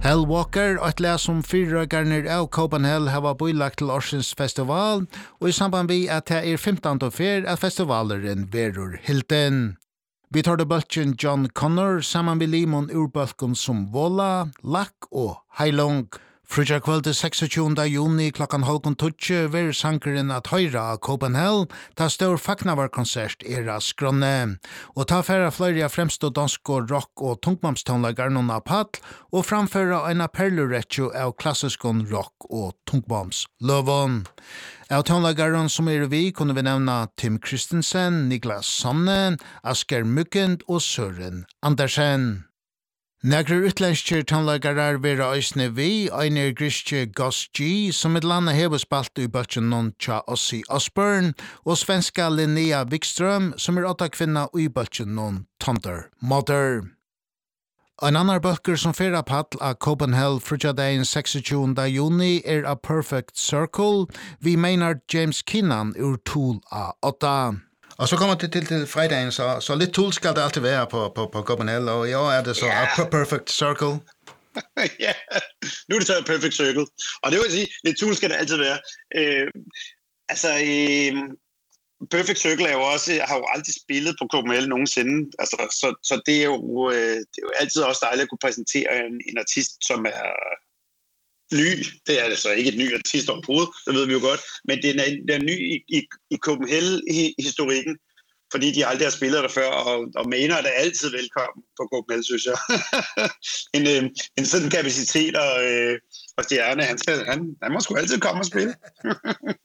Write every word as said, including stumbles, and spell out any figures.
Hell Walker, og et le som fyrre garner av Copenhagen har bøylagt til Årsens festival, og i samband med at det er femtende fer at festivaleren verur Hilton. Vi tar det bølgen John Connor sammen med limon urbølgen som Vola, Lack og Heilong. Frutja kvölde seksogtjúgunda juni klokkan halvgum tutsi ver sankeren at høyra av Copenhagen ta stor Fagnavar-konsert er av skronne. Og ta færa fløyre fremstå dansk og rock og tungmamstonlagar nonna pall og framføra eina perluretjo av klassiskon rock og tungmamsløvon. Av tonlagaren som er vi kunne vi nevna Tim Christensen, Niklas Sonne, Asker Mykkend og Søren Andersen. Nekre utlenskjer tonlagarar vera eisne vi, Einar Gristje Gus G, som et landa hever spalt i bøtjen non tja Ossi Osbourne, og svenska Linnea Wikström, som er åtta kvinna i bøtjen non Thunder Mother. En annan bøkker som fyrra pall av Copenhagen frutjadagen seksogtjúgunda juni er A Perfect Circle, vi menar James Keenan ur Tool av åtta. Og så kommer det til, til fredagen, så, så litt Tool skal det alltid være på, på, på Copenhagen, og i år er det så yeah. A Perfect Circle. Ja, nu er det så A Perfect Circle. Og det vil sige, lidt Tool skal det altid være. Øh, altså, øh, Perfect Circle er jo også, har jo aldrig spillet på Copenhagen nogensinde, altså, så, så det, er jo, øh, det er jo altid også dejligt at kunne præsentere en, en artist, som er ny. Det er altså ikke et ny artist overhovedet, det ved vi jo godt, men den er, den er ny i, i, i Copenhagen-historikken, fordi de aldrig har spillet der før, og, og mener, at det er altid velkommen på Copenhagen, synes jeg. en, øh, en sådan kapacitet og, øh, og stjerne, han, skal, han, han må sgu altid komme og spille.